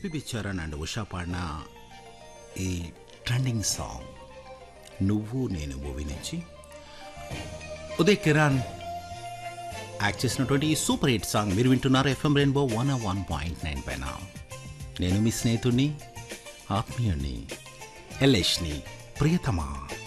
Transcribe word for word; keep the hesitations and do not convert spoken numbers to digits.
SPB Charan and Usha పాడిన ఈ trending song నువ్వు నేను మూవీ నుంచి ఉదయ్ కిరణ్ యాక్ట్ చేసినటువంటి ఈ సూపర్ హిట్ సాంగ్ మీరు వింటున్నారు FM rainbow one one point nine పైన. నేను మీ స్నేహితుడిని ఆత్మీయుణ్ణి ఎల్లేష్ని ప్రియతమా.